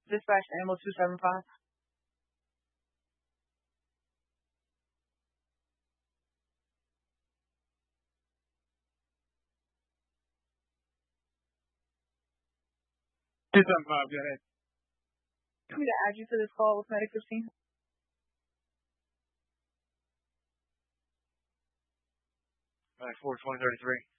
Dispatch Ammo 275. 275, go ahead. Can we add you to this call with Medic 15? All right, 42033.